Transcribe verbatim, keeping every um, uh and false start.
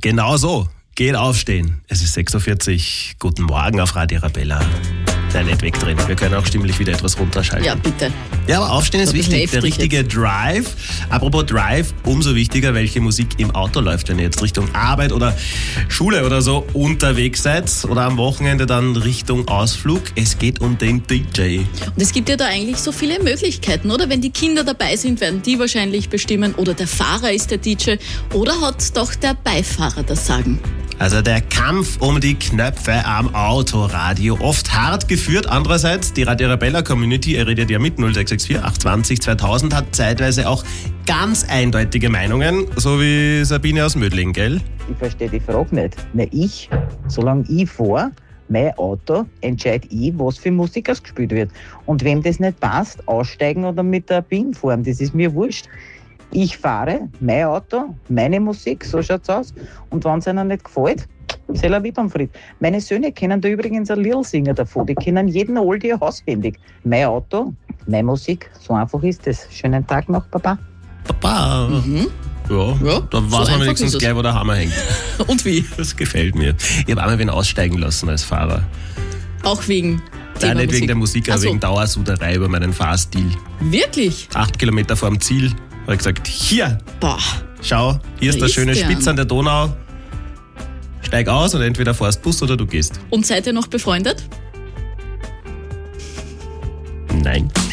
Genau so. Geht aufstehen. Es ist sechs Uhr vierzig. Guten Morgen auf Radio Arabella. Nein, nicht wegdrehen. Wir können auch stimmlich wieder etwas runterschalten. Ja, bitte. Ja, aber aufstehen ist wichtig. Der richtige jetzt. Drive. Apropos Drive, umso wichtiger, welche Musik im Auto läuft, wenn ihr jetzt Richtung Arbeit oder Schule oder so unterwegs seid oder am Wochenende dann Richtung Ausflug. Es geht um den D J. Und es gibt ja da eigentlich so viele Möglichkeiten, oder? Wenn die Kinder dabei sind, werden die wahrscheinlich bestimmen, oder der Fahrer ist der D J, oder hat doch der Beifahrer das Sagen? Also der Kampf um die Knöpfe am Autoradio, oft hart geführt. Andererseits, die Radio Arabella Community, ihr redet ja mit null sechs sechs vier acht zwei null zweitausend, hat zeitweise auch ganz eindeutige Meinungen, so wie Sabine aus Mödling, gell? Ich verstehe die Frage nicht. Na, ich, solange ich fahre, mein Auto, entscheide ich, was für Musik ausgespielt wird. Und wem das nicht passt, aussteigen oder mit der B I M fahren, das ist mir wurscht. Ich fahre, mein Auto, meine Musik, so schaut's aus. Und wenn es ihnen nicht gefällt, soll er wieder am Fried. Meine Söhne kennen da übrigens ein Lied singen davon. Die kennen jeden Oldie auswendig. Mein Auto, meine Musik, so einfach ist es. Schönen Tag noch, Papa. Papa. Mhm. Ja, ja, da so weiß man wenigstens gleich, wo der Hammer hängt. Und wie? Das gefällt mir. Ich habe einmal wen aussteigen lassen als Fahrer. Auch wegen Nein, nicht wegen der Musik, aber so. Wegen Dauersuderei über meinen Fahrstil. Wirklich? Acht Kilometer vor dem Ziel habe ich gesagt, hier, Boah. Schau, hier ist der schöne gern. Spitz an der Donau. Steig aus und entweder fährst Bus oder du gehst. Und seid ihr noch befreundet? Nein.